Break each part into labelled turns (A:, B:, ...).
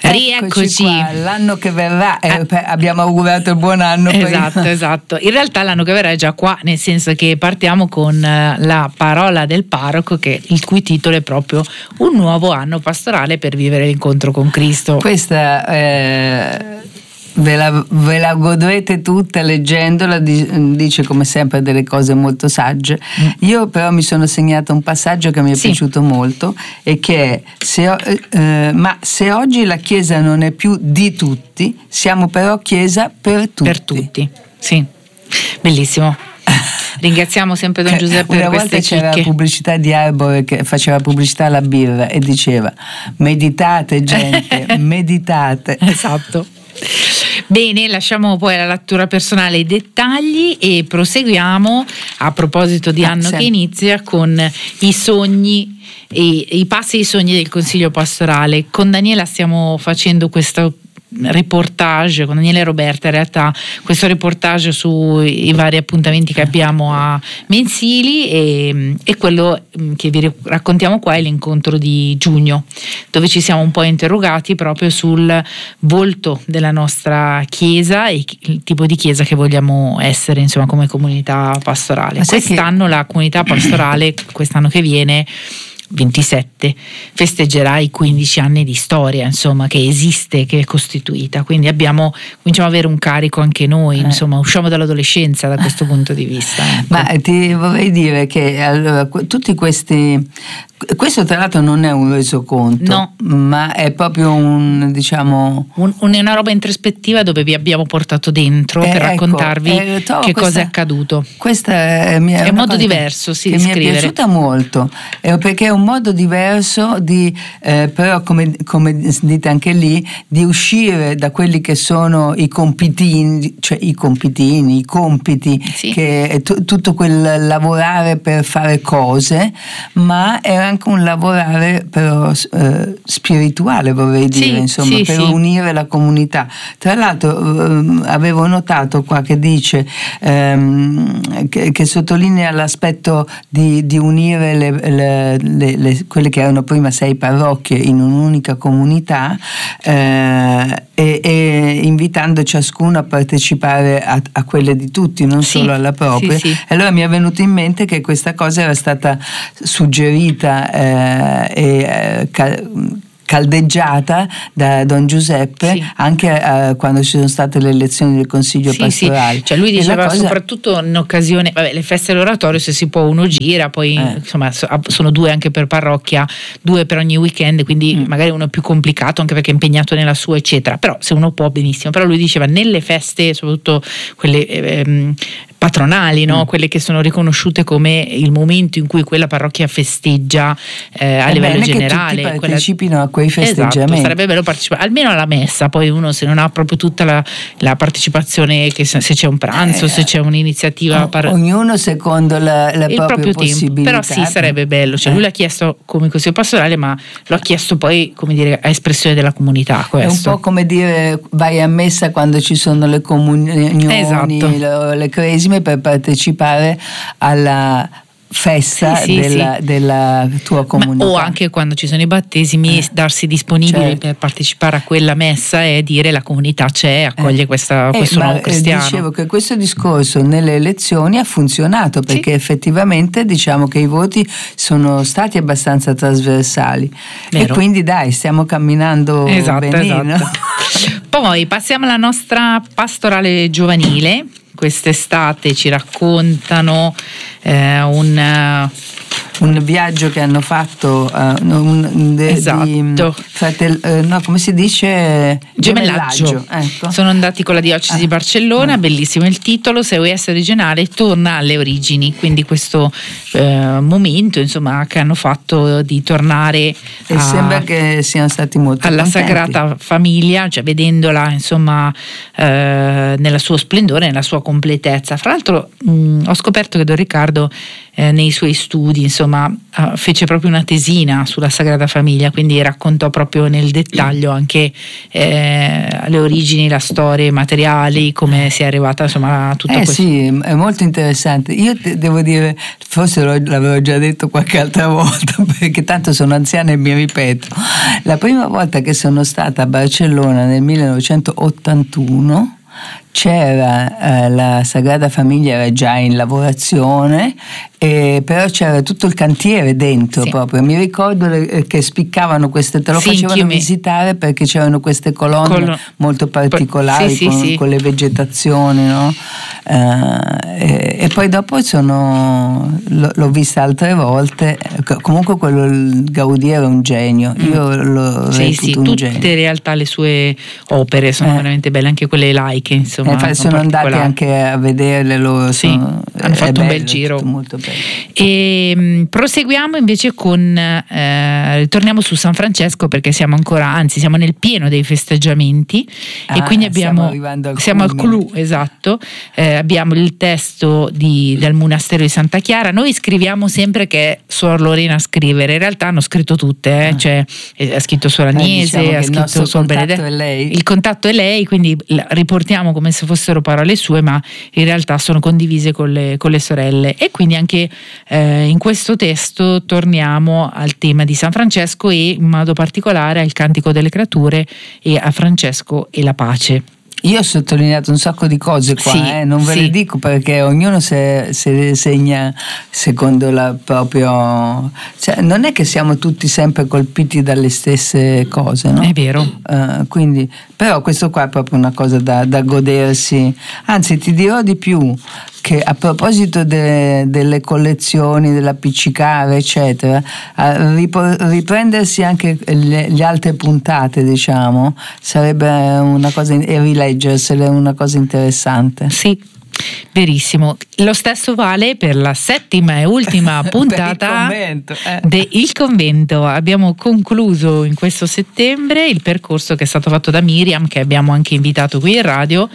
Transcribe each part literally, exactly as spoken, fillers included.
A: Rieccoci
B: qua, l'anno che verrà, eh, abbiamo augurato il buon anno.
A: Esatto,
B: poi.
A: esatto. In realtà l'anno che verrà è già qua, nel senso che partiamo con la parola del parroco, che il cui titolo è proprio un nuovo anno pastorale per vivere l'incontro con Cristo.
B: Questa eh, ve, la, ve la godrete tutta leggendola, dice come sempre delle cose molto sagge. Mm. Io però mi sono segnata un passaggio che mi è sì. piaciuto molto, e che è se, eh, ma se oggi la Chiesa non è più di tutti, siamo però Chiesa per tutti.
A: Per tutti, sì, bellissimo. Ringraziamo sempre Don Giuseppe
B: Una
A: per
B: volta
A: queste
B: c'era
A: chicche.
B: la pubblicità di Arbore che faceva pubblicità alla birra e diceva: meditate gente, meditate.
A: Esatto. Bene, lasciamo poi alla lettura personale i dettagli e proseguiamo a proposito di ah, anno sì. che inizia con i sogni e i passi e i sogni del Consiglio Pastorale. Con Daniela stiamo facendo questo reportage, con Daniele e Roberta in realtà, questo reportage sui vari appuntamenti che abbiamo a mensili, e, e quello che vi raccontiamo qua è l'incontro di giugno, dove ci siamo un po' interrogati proprio sul volto della nostra chiesa e il tipo di chiesa che vogliamo essere, insomma, come comunità pastorale. Quest'anno che... la comunità pastorale, quest'anno che viene ventisette, festeggerà i quindici anni di storia, insomma, che esiste, che è costituita, quindi abbiamo cominciamo ad avere un carico anche noi, eh. insomma, usciamo dall'adolescenza da questo punto di vista. Ecco.
B: Ma ti vorrei dire che allora, tutti questi, questo tra l'altro non è un resoconto,
A: no.
B: ma è proprio un, diciamo
A: un, una roba introspettiva dove vi abbiamo portato dentro eh, per raccontarvi ecco, eh, che questa, cosa è accaduto.
B: Questa è, è,
A: è un modo diverso sì,
B: che
A: di
B: mi
A: scrivere.
B: È piaciuta molto, eh, perché è un modo diverso di eh, però come, come dite anche lì, di uscire da quelli che sono i compitini, cioè i compitini, i compiti, sì. che t- tutto quel lavorare per fare cose, ma è anche un lavorare però eh, spirituale, vorrei dire, sì, insomma, sì, per sì. unire la comunità. Tra l'altro eh, avevo notato qua che dice ehm, che, che sottolinea l'aspetto di, di unire le, le, le, le, quelle che erano prima sei parrocchie in un'unica comunità, eh, e, e invitando ciascuno a partecipare a, a quelle di tutti, non sì, solo alla propria. Sì, sì. Allora mi è venuto in mente che questa cosa era stata suggerita eh, e eh, cal- caldeggiata da Don Giuseppe sì. anche eh, quando ci sono state le elezioni del Consiglio sì, pastorale.
A: Sì. Cioè lui diceva
B: cosa...
A: soprattutto in occasione, vabbè, le feste dell'oratorio, se si può uno gira, poi eh. insomma sono due anche per parrocchia, due per ogni weekend, quindi mm. magari uno è più complicato anche perché è impegnato nella sua eccetera, però se uno può benissimo. Però lui diceva nelle feste, soprattutto quelle ehm, patronali, no? Mm. quelle che sono riconosciute come il momento in cui quella parrocchia festeggia eh, a livello generale,
B: che tutti partecipino quella... a quei festeggiamenti.
A: Esatto, sarebbe bello partecipare almeno alla messa, poi uno se non ha proprio tutta la, la partecipazione, che se, se c'è un pranzo, eh, se c'è un'iniziativa
B: o, par... ognuno secondo la, la
A: il
B: propria
A: proprio tempo, però sì, sarebbe bello, cioè eh. lui l'ha chiesto come consiglio pastorale, ma lo ha chiesto poi, come dire, a espressione della comunità. Questo.
B: È un po' come dire vai a messa quando ci sono le comunioni,
A: esatto.
B: le, le cresime, per partecipare alla festa sì, sì, della, sì. della tua comunità.
A: Ma, o anche quando ci sono i battesimi, eh. darsi disponibili certo. per partecipare a quella messa e dire la comunità c'è, accoglie eh. questa,
B: eh,
A: questo nuovo cristiano.
B: Dicevo che questo discorso nelle elezioni ha funzionato perché sì. effettivamente diciamo che i voti sono stati abbastanza trasversali. Vero. E quindi dai, stiamo camminando
A: esatto,
B: benino.
A: Esatto. Poi passiamo alla nostra pastorale giovanile. Quest'estate ci raccontano eh, un,
B: un viaggio che hanno fatto uh, un, de,
A: esatto.
B: di fratel, uh, no, come si dice?
A: Gemellaggio, gemellaggio. Ecco. Sono andati con la diocesi ah. di Barcellona, ah. bellissimo il titolo, se vuoi essere regionale torna alle origini, quindi questo eh, momento insomma che hanno fatto di tornare
B: e
A: a,
B: sembra che siano stati molto
A: alla
B: contenti.
A: Sagrada Famiglia, cioè vedendola insomma eh, nella suo splendore, nella sua completezza. Fra l'altro mh, ho scoperto che Don Riccardo eh, nei suoi studi, insomma uh, fece proprio una tesina sulla Sagrada Famiglia, quindi raccontò proprio nel dettaglio anche eh, le origini, la storia, i materiali, come si è arrivata insomma a tutto
B: eh
A: questo.
B: Sì, è molto interessante. Io te, devo dire, forse l'avevo già detto qualche altra volta, perché tanto sono anziana e mi ripeto. La prima volta che sono stata a Barcellona nel millenovecentottantuno c'era eh, la Sagrada Famiglia, era già in lavorazione, eh, però c'era tutto il cantiere dentro, sì. Proprio mi ricordo le, che spiccavano queste, te lo sì, facevano mi... visitare perché c'erano queste colonne Col... molto particolari, sì, con, sì, con le vegetazioni, no? eh, e, e poi dopo sono l- l'ho vista altre volte. Comunque quello, il Gaudì era un genio, io mm. lo
A: sì, sì, un tutte
B: genio.
A: In realtà le sue opere sono eh. veramente belle, anche quelle laiche, insomma.
B: Eh, infatti sono andati anche a vederle loro,
A: sì,
B: sono,
A: hanno fatto un bel giro,
B: molto bello.
A: E mh, proseguiamo invece con eh, ritorniamo su San Francesco, perché siamo ancora, anzi siamo nel pieno dei festeggiamenti, ah, e quindi abbiamo
B: stiamo, al,
A: siamo al clou, esatto, eh, abbiamo il testo di, del monastero di Santa Chiara. Noi scriviamo sempre che è Suor Lorena a scrivere, in realtà hanno scritto tutte, eh, ah. cioè ha scritto Suor Agnese, eh, diciamo ha scritto Suor Benedetta, è lei. Il contatto è lei, quindi riportiamo come se fossero parole sue, ma in realtà sono condivise con le, con le sorelle. E quindi anche eh, in questo testo torniamo al tema di San Francesco e in modo particolare al Cantico delle Creature e a Francesco e la pace.
B: Io ho sottolineato un sacco di cose qua,
A: sì,
B: eh, non ve
A: sì.
B: le dico perché ognuno se, se segna secondo la proprio, cioè, non è che siamo tutti sempre colpiti dalle stesse cose, no?
A: È vero.
B: Uh, quindi, però questo qua è proprio una cosa da, da godersi. Anzi, ti dirò di più, che a proposito de, delle collezioni, dell'appiccicare eccetera, a riprendersi anche le, le altre puntate, diciamo, sarebbe una cosa, e rileggersele è una cosa interessante.
A: Sì, verissimo. Lo stesso vale per la settima e ultima puntata
B: del convento, eh.
A: de Il Convento. Abbiamo concluso in questo settembre il percorso che è stato fatto da Miriam, che abbiamo anche invitato qui in radio,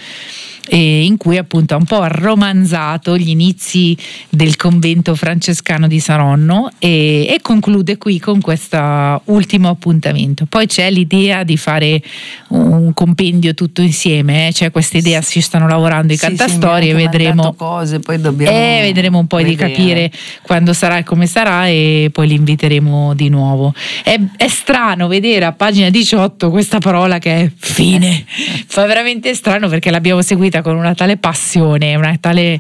A: e in cui appunto ha un po' romanzato gli inizi del convento francescano di Saronno, e, e conclude qui con questo ultimo appuntamento. Poi c'è l'idea di fare un compendio tutto insieme, eh? C'è questa idea, si stanno lavorando i sì, cantastorie, sì, vedremo
B: cose, poi dobbiamo
A: eh, vedremo un po' vedere. Di capire quando sarà e come sarà, e poi li inviteremo di nuovo. È, è strano vedere a pagina diciotto questa parola che è fine, fa veramente strano, perché l'abbiamo seguita con una tale passione, una tale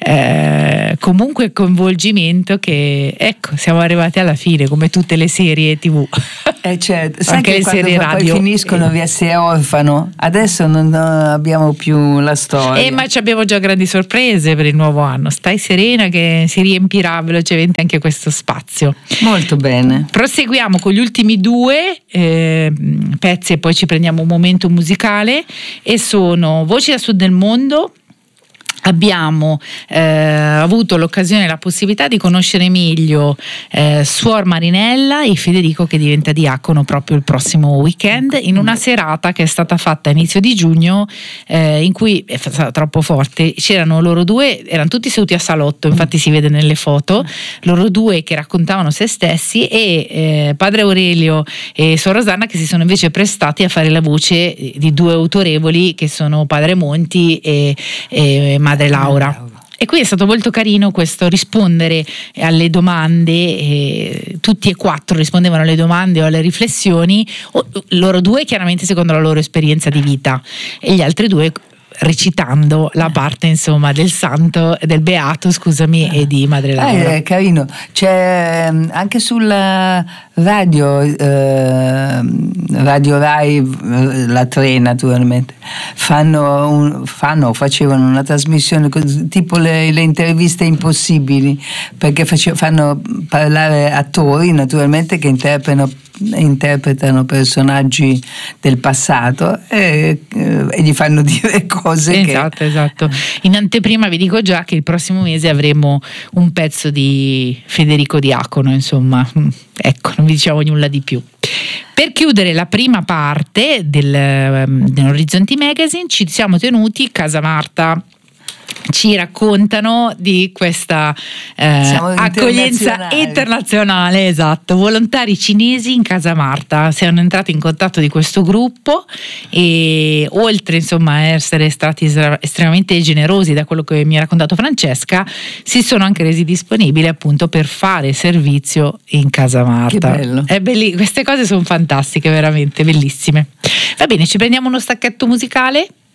A: eh, comunque coinvolgimento, che ecco, siamo arrivati alla fine, come tutte le serie tivù.
B: Eh certo, sai
A: anche
B: che
A: le serie
B: poi
A: radio
B: finiscono via Se Orfano, adesso non abbiamo più la storia.
A: Eh, ma ci abbiamo già grandi sorprese per il nuovo anno, stai serena che si riempirà velocemente anche questo spazio.
B: Molto bene.
A: Proseguiamo con gli ultimi due eh, pezzi e poi ci prendiamo un momento musicale, e sono Voci da Sud del Mondo. Abbiamo eh, avuto l'occasione e la possibilità di conoscere meglio eh, Suor Marinella e Federico, che diventa diacono proprio il prossimo weekend, in una serata che è stata fatta a inizio di giugno, eh, in cui è stata troppo forte, c'erano loro due, erano tutti seduti a salotto, infatti si vede nelle foto, loro due che raccontavano se stessi, e eh, padre Aurelio e Suor Rosanna che si sono invece prestati a fare la voce di due autorevoli, che sono padre Monti e, e madre Laura. E qui è stato molto carino questo rispondere alle domande, eh, tutti e quattro rispondevano alle domande o alle riflessioni, o, loro due chiaramente secondo la loro esperienza di vita, e gli altri due recitando la parte insomma del santo, del beato scusami, e di Madre Laura.
B: Eh, è carino, c'è anche sulla radio eh, Radio Rai, la tre naturalmente, fanno, un, fanno facevano una trasmissione così, tipo le, le interviste impossibili, perché face, fanno parlare attori naturalmente che interpretano interpretano personaggi del passato e, e gli fanno dire cose
A: esatto,
B: che...
A: esatto. In anteprima vi dico già che il prossimo mese avremo un pezzo di Federico Diacono, insomma, ecco, non vi diciamo nulla di più. Per chiudere la prima parte del, dell'Orizzonti Magazine ci siamo tenuti Casa Marta. ci raccontano di questa eh, accoglienza internazionale, esatto, volontari cinesi in Casa Marta. Siamo entrati in contatto di questo gruppo e oltre insomma a essere stati estremamente generosi, da quello che mi ha raccontato Francesca, si sono anche resi disponibili appunto per fare servizio in Casa Marta.
B: Che bello.
A: È belli- queste cose sono fantastiche, veramente bellissime. Va bene, ci prendiamo uno stacchetto musicale.